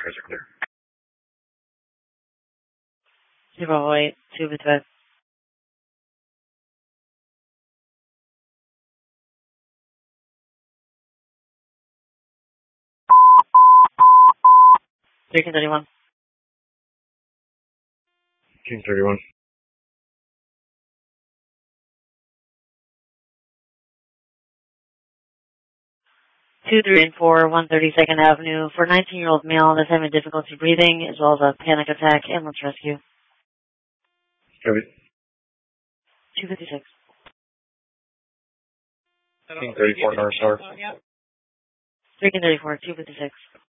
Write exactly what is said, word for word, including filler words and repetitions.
cars are clear. Zero eight, two fifty-five. King thirty-one. King thirty-one. two three and four, one thirty-second Avenue. For a nineteen-year-old male that's having difficulty breathing, as well as a panic attack, ambulance rescue. Copy. two fifty-six. King thirty-four, North Star. three King thirty-four, two fifty-six.